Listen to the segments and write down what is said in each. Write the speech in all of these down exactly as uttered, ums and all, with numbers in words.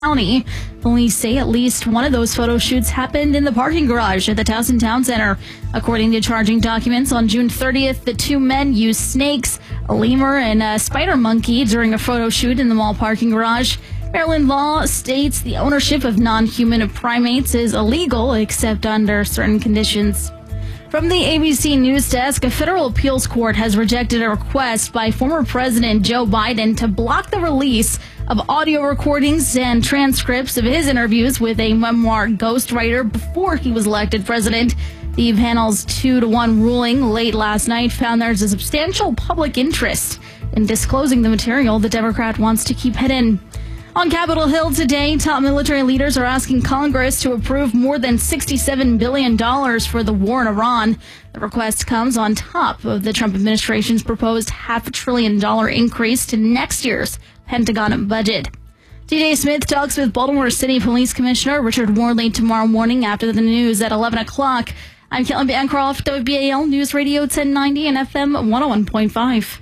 County. Police say at least one of those photo shoots happened in the parking garage at the Towson Town Center. According to charging documents, on June thirtieth, the two men used snakes, a lemur, and a spider monkey during a photo shoot in the mall parking garage. Maryland law states the ownership of non-human primates is illegal except under certain conditions. From the A B C News Desk, a federal appeals court has rejected a request by former President Joe Biden to block the release of audio recordings and transcripts of his interviews with a memoir ghostwriter before he was elected president. The panel's two to one ruling late last night found there's a substantial public interest in disclosing the material the Democrat wants to keep hidden. On Capitol Hill today, top military leaders are asking Congress to approve more than sixty-seven billion dollars for the war in Iran. The request comes on top of the Trump administration's proposed half a trillion dollar increase to next year's Pentagon budget. D J Smith talks with Baltimore City Police Commissioner Richard Worley tomorrow morning after the news at eleven o'clock. I'm Caitlin Bancroft, W B A L News Radio ten ninety and F M one oh one point five.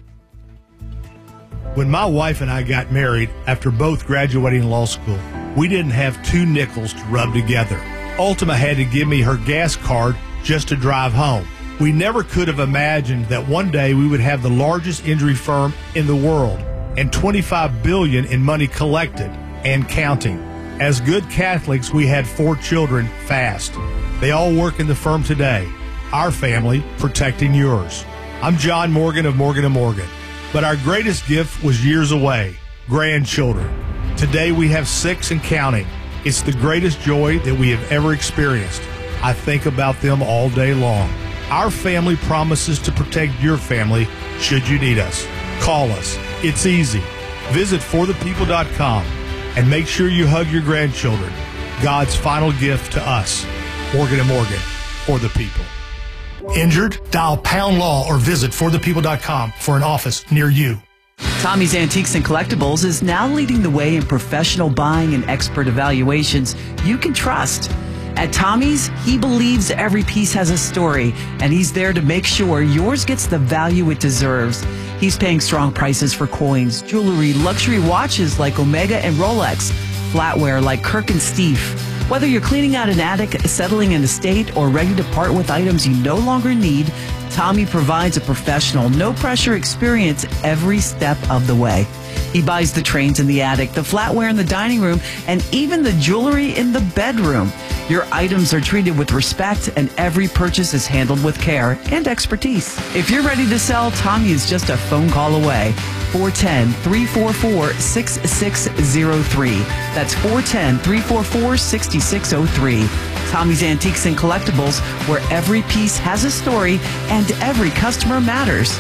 When my wife and I got married after both graduating law school, we didn't have two nickels to rub together. Ultima had to give me her gas card just to drive home. We never could have imagined that one day we would have the largest injury firm in the world and twenty-five billion dollars in money collected and counting. As good Catholics, we had four children fast. They all work in the firm today. Our family protecting yours. I'm John Morgan of Morgan and Morgan. But our greatest gift was years away, grandchildren. Today we have six and counting. It's the greatest joy that we have ever experienced. I think about them all day long. Our family promises to protect your family should you need us. Call us. It's easy. Visit for the people dot com and make sure you hug your grandchildren. God's final gift to us. Morgan and Morgan, for the people. Injured? Dial pound law or visit for the people dot com for an office near you. Tommy's Antiques and Collectibles is now leading the way in professional buying and expert evaluations you can trust. At Tommy's, he believes every piece has a story, and he's there to make sure yours gets the value it deserves. He's paying strong prices for coins, jewelry, luxury watches like Omega and Rolex, flatware like Kirk and Steve. Whether you're cleaning out an attic, settling an estate, or ready to part with items you no longer need, Tommy provides a professional, no-pressure experience every step of the way. He buys the trains in the attic, the flatware in the dining room, and even the jewelry in the bedroom. Your items are treated with respect, and every purchase is handled with care and expertise. If you're ready to sell, Tommy is just a phone call away. four one zero, three four four, six six zero three. That's four one zero, three four four, six six zero three. Tommy's Antiques and Collectibles, where every piece has a story and every customer matters.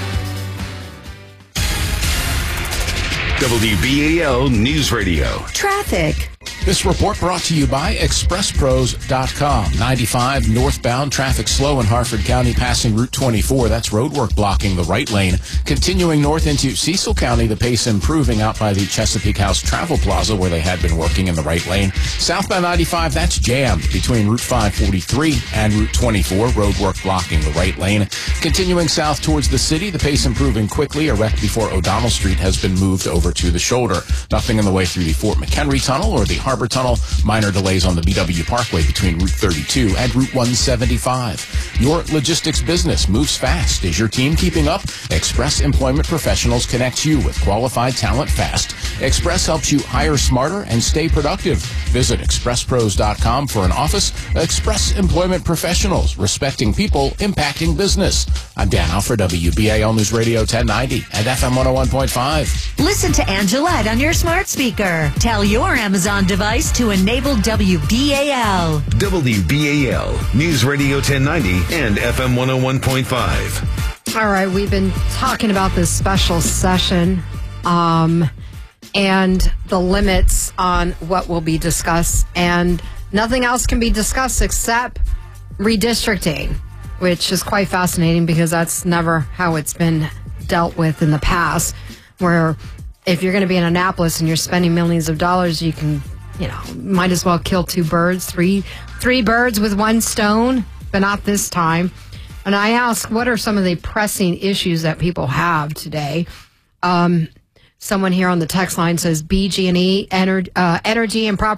W B A L News Radio. Traffic. This report brought to you by express pros dot com. ninety-five northbound traffic slow in Harford County passing Route twenty-four. That's roadwork blocking the right lane. Continuing north into Cecil County, the pace improving out by the Chesapeake House Travel Plaza where they had been working in the right lane. Southbound ninety-five, that's jammed between Route five forty-three and Route twenty-four. Roadwork blocking the right lane. Continuing south towards the city, the pace improving quickly. A wreck before O'Donnell Street has been moved over to the shoulder. Nothing in the way through the Fort McHenry Tunnel or the Harbor Tunnel. Minor delays on the B W Parkway between Route thirty-two and Route one seventy-five. Your logistics business moves fast. Is your team keeping up? Express Employment Professionals connects you with qualified talent fast. Express helps you hire smarter and stay productive. Visit express pros dot com for an office. Express Employment Professionals, respecting people, impacting business. I'm Dan Alford, W B A L News Radio ten ninety and F M one oh one point five. Listen to Angelette on your smart speaker. Tell your Amazon device to enable W B A L. W B A L News Radio ten ninety and F M one oh one point five. All right, we've been talking about this special session um, and the limits on what will be discussed, and nothing else can be discussed except redistricting, which is quite fascinating because that's never how it's been dealt with in the past, where if you're going to be in Annapolis and you're spending millions of dollars, you can, you know, might as well kill two birds, three three birds with one stone, but not this time. And I ask, what are some of the pressing issues that people have today? Um, Someone here on the text line says B G and E, ener- uh, energy and property